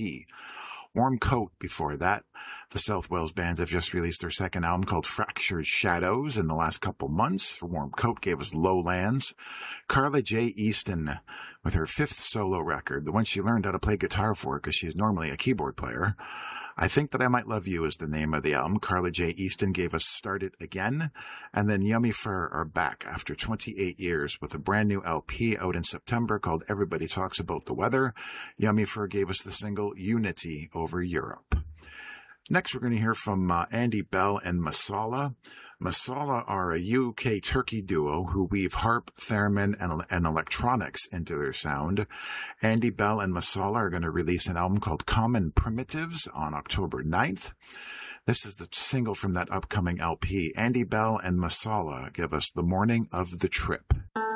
LP. Warm Coat before that. The South Wales band have just released their second album called Fractured Shadows in the last couple months. For Warm Coat gave us Lowlands. Carla J. Easton with her fifth solo record, the one she learned how to play guitar for because she's normally a keyboard player. I Think That I Might Love You is the name of the album. Carla J. Easton gave us Start It Again. And then Yummy Fur are back after 28 years with a brand new LP out in September called Everybody Talks About the Weather. Yummy Fur gave us the single Unity over Europe. Next, we're going to hear from Andy Bell and Masala. Masala are a UK Turkey duo who weave harp, theremin, and electronics into their sound. Andy Bell and Masala are going to release an album called Common Primitives on October 9th. This is the single from that upcoming LP. Andy Bell and Masala give us The Morning of the Trip.